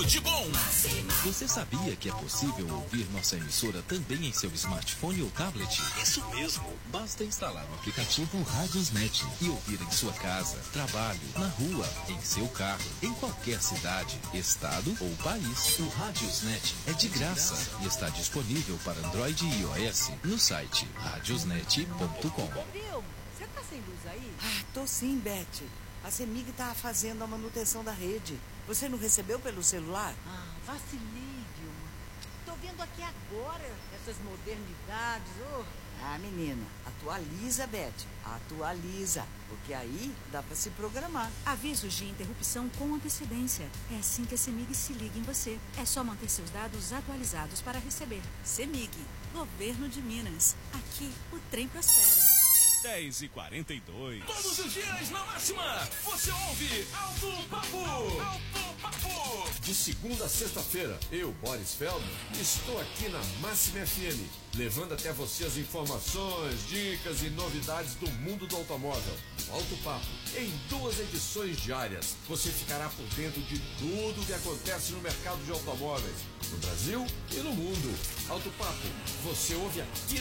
tudo de bom. Você sabia que é possível ouvir nossa emissora também em seu smartphone ou tablet? Isso mesmo. Basta instalar o aplicativo Radiosnet e ouvir em sua casa, trabalho, na rua, em seu carro, em qualquer cidade, estado ou país. O Radiosnet é de graça e está disponível para Android e iOS no site radiosnet.com. Você tá sem luz aí? Tô sim, Beth. A CEMIG tá fazendo a manutenção da rede. Você não recebeu pelo celular? Vacilei, Vilma. Tô vendo aqui agora essas modernidades. Menina, atualiza, Beth. Atualiza. Porque aí dá pra se programar. Avisos de interrupção com antecedência. É assim que a CEMIG se liga em você. É só manter seus dados atualizados para receber. CEMIG, Governo de Minas. Aqui o trem prospera. 10h42. Todos os dias na máxima, você ouve Alto Papo. Alto Papo. De segunda a sexta-feira, eu, Boris Feldman, estou aqui na Máxima FM, levando até você as informações, dicas e novidades do mundo do automóvel. Alto Papo, em 2 edições diárias, você ficará por dentro de tudo que acontece no mercado de automóveis, no Brasil e no mundo. Alto Papo, você ouve aqui